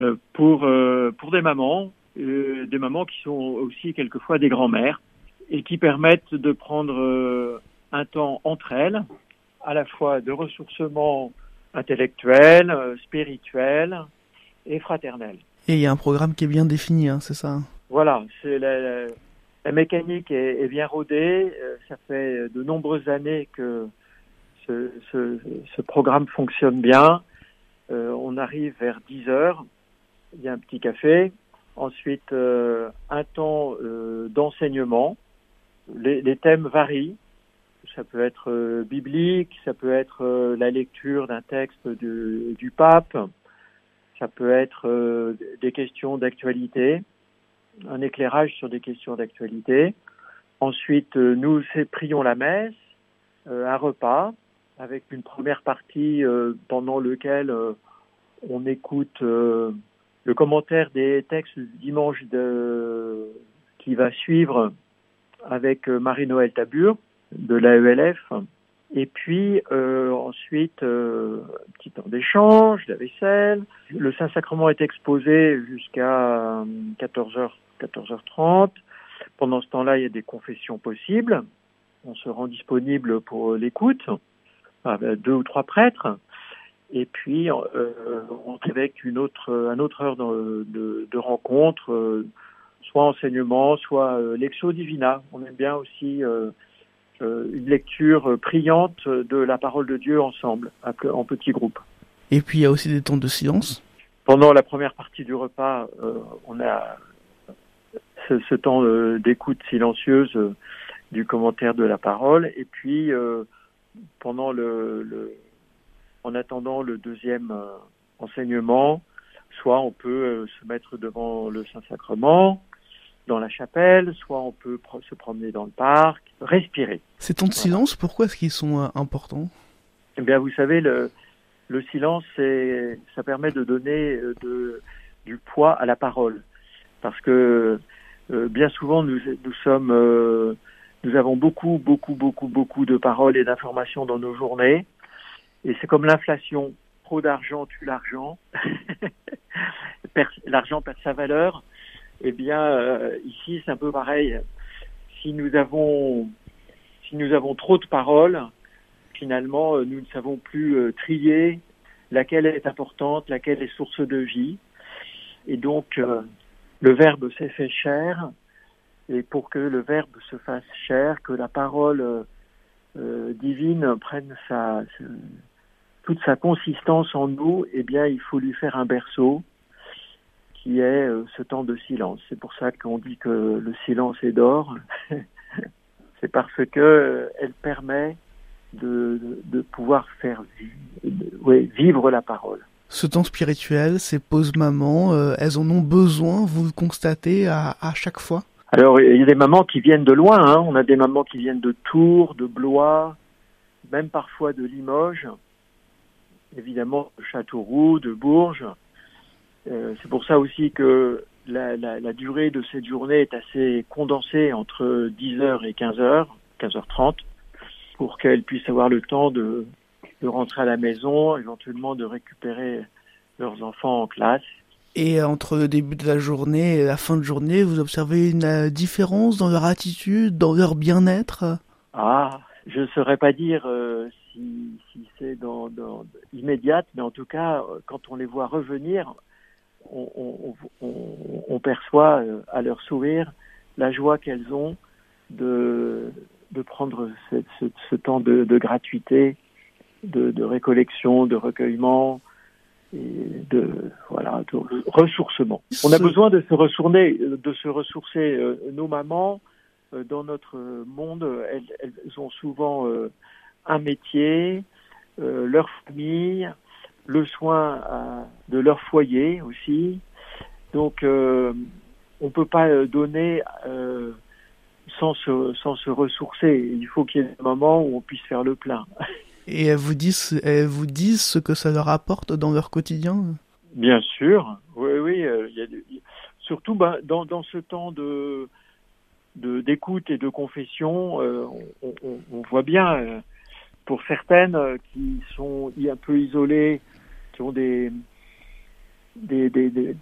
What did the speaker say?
pour des mamans qui sont aussi quelquefois des grands-mères et qui permettent de prendre un temps entre elles, à la fois de ressourcement intellectuel, spirituel et fraternel. Et il y a un programme qui est bien défini, hein, c'est ça? Voilà, c'est la mécanique est bien rodée. Ça fait de nombreuses années que ce programme fonctionne bien. On arrive vers 10 heures, il y a un petit café. Ensuite, un temps d'enseignement. Les thèmes varient. Ça peut être biblique, ça peut être la lecture d'un texte du pape, ça peut être des questions d'actualité, un éclairage sur des questions d'actualité. Ensuite, nous prions la messe, un repas, avec une première partie pendant lequel on écoute le commentaire des textes du dimanche qui va suivre avec Marie-Noël Tabur de l'AELF. Et puis ensuite, petit temps d'échange, la vaisselle. Le Saint-Sacrement est exposé jusqu'à 14h30. Pendant ce temps-là, il y a des confessions possibles. On se rend disponible pour l'écoute, avec 2 ou 3 prêtres. Et puis, avec un autre heure de rencontre, soit enseignement, soit Lectio Divina. On aime bien aussi une lecture priante de la parole de Dieu ensemble, en petits groupes. Et puis il y a aussi des temps de silence. Pendant la première partie du repas, on a ce temps d'écoute silencieuse du commentaire de la parole. Et puis, pendant en attendant le deuxième enseignement, soit on peut se mettre devant le Saint-Sacrement, dans la chapelle, soit on peut se promener dans le parc, respirer. Ces temps de silence, pourquoi est-ce qu'ils sont importants? Eh bien, vous savez, le silence, ça permet de donner du poids à la parole. Parce que bien souvent, nous avons beaucoup de paroles et d'informations dans nos journées. Et c'est comme l'inflation. Trop d'argent tue l'argent. L'argent perd sa valeur. Eh bien, ici, c'est un peu pareil. Si nous avons trop de paroles, finalement, nous ne savons plus trier laquelle est importante, laquelle est source de vie. Et donc, le Verbe s'est fait chair. Et pour que le Verbe se fasse chair, que la parole divine prenne toute sa consistance en nous, eh bien, il faut lui faire un berceau qui est ce temps de silence. C'est pour ça qu'on dit que le silence est d'or. C'est parce que elle permet de pouvoir faire vivre la parole. Ce temps spirituel, ces pauses mamans, elles en ont besoin, vous le constatez à chaque fois? Alors, il y a des mamans qui viennent de loin, hein. On a des mamans qui viennent de Tours, de Blois, même parfois de Limoges, évidemment de Châteauroux, de Bourges. C'est pour ça aussi que la durée de cette journée est assez condensée entre 10h et 15h, 15h30, pour qu'elles puissent avoir le temps de rentrer à la maison, éventuellement de récupérer leurs enfants en classe. Et entre le début de la journée et la fin de journée, vous observez une différence dans leur attitude, dans leur bien-être? Je ne saurais pas dire si c'est dans immédiate, mais en tout cas, quand on les voit revenir, on perçoit à leur sourire la joie qu'elles ont de prendre ce temps de gratuité, de récollection, de recueillement et de ressourcement. On a besoin de se ressourcer. Nos mamans, dans notre monde, elles ont souvent un métier, leur famille, le soin de leur foyer aussi. Donc, on peut pas donner sans se ressourcer. Il faut qu'il y ait des moments où on puisse faire le plein. Et elles vous disent ce que ça leur apporte dans leur quotidien? Bien sûr, oui. Surtout dans ce temps d'écoute et de confession, on voit bien, pour certaines qui sont un peu isolées, qui ont des des